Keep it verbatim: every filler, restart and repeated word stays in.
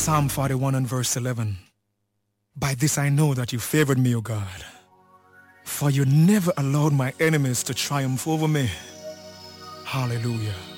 Psalm forty-one and verse eleven. By this I know that you favored me, O God, for you never allowed my enemies to triumph over me. Hallelujah.